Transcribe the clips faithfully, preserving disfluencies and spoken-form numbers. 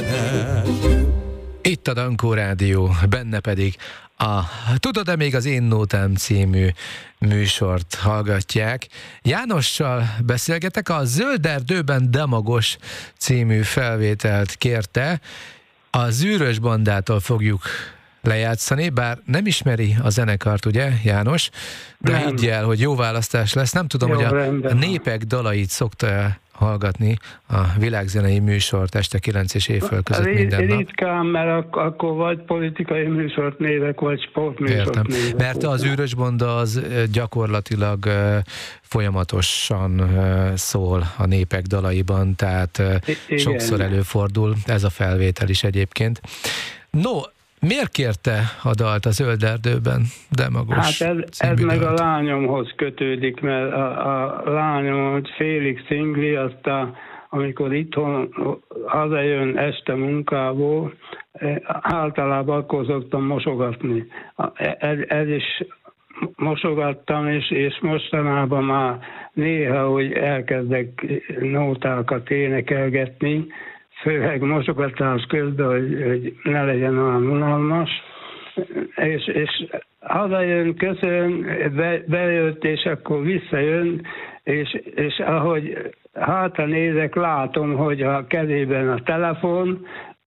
Itt a Dankó Rádió, benne pedig a Tudod-e még az Én Nótám című műsort hallgatják. Jánossal beszélgetek, a Zöld erdőben Damagos című felvételt kérte. A Zűrös Bandától fogjuk lejátszani, bár nem ismeri a zenekart, ugye, János? De nem. higgy el, hogy jó választás lesz. Nem tudom, jó, hogy a rendben. Népek dalait szokta hallgatni a világzenei műsort este kilenc és éjfél között minden nap. Ritkán, mert ak- akkor vagy politikai műsort nézek, vagy sportműsort Értem. nézek. Mert az Zűrös Banda az gyakorlatilag folyamatosan szól a népek dalaiban, tehát igen, sokszor előfordul, ez a felvétel is egyébként. No, miért kérte a dalt a Zöld erdőben Damagos? Hát ez, ez meg a lányomhoz kötődik, mert a, a lányom, hogy félig szingli, aztán amikor itthon hazajön este munkából, általában akkor szoktam mosogatni. Ez, ez is mosogattam, és, és mostanában már néha, hogy elkezdek nótákat énekelgetni, főleg mosogatás közben, hogy, hogy ne legyen olyan unalmas, és, és hazajön, köszön, be, bejött, és akkor visszajön, és, és ahogy hátra nézek, látom, hogy a kezében a telefon,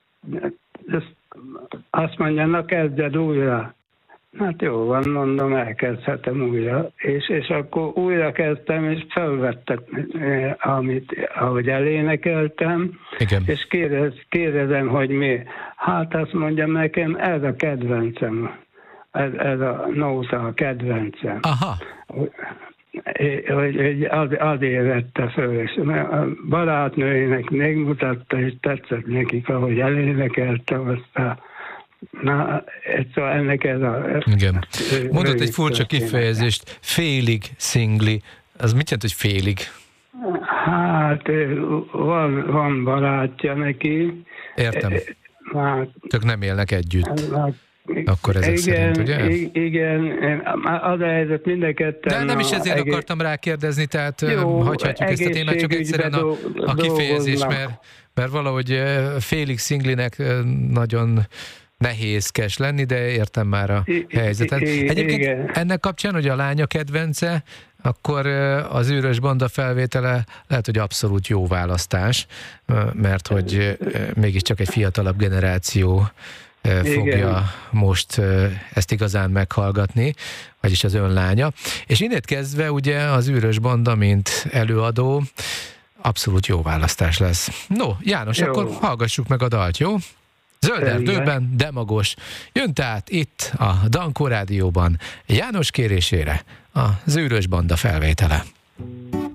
azt mondja, na kezdjed újra. Hát jó van, mondom, elkezdhetem újra. És, és akkor újra kezdtem, és felvettek, amit, ahogy elénekeltem, igen. És kérdez, kérdezem, hogy mi. Hát azt mondja nekem, ez a kedvencem. Ez, ez a nóta a kedvencem. Aha. Hogy, hogy az, azért vette föl, és a barátnőjének megmutatta, és tetszett nekik, ahogy elénekeltem, aztán na, szóval ennek ez a... Igen. Mondott egy furcsa kifejezést, félig szingli. Az mit jelent, hogy félig? Hát van, van barátja neki. Értem. Hát, csak nem élnek együtt. Hát, akkor ezek igen, szerint, ugye? Igen, az a helyzet mind a ketten... De nem is ezért egész... akartam rákérdezni, tehát jó, hagyhatjuk ezt a témát, csak egyszerűen a, a kifejezés, mert, mert valahogy félig szinglinek nagyon nehézkes lenni, de értem már a helyzetet. Egyébként igen. Ennek kapcsán, hogy a lánya kedvence, akkor az Zűrös Banda felvétele lehet, hogy abszolút jó választás, mert hogy mégiscsak egy fiatalabb generáció fogja igen. most ezt igazán meghallgatni, vagyis az ön lánya. És innét kezdve ugye az Zűrös Banda, mint előadó, abszolút jó választás lesz. No, János, jó. Akkor hallgassuk meg a dalt, jó? Zöld erdőben Damagos jön tehát itt a Dankó Rádióban János kérésére a Zűrös Banda felvétele.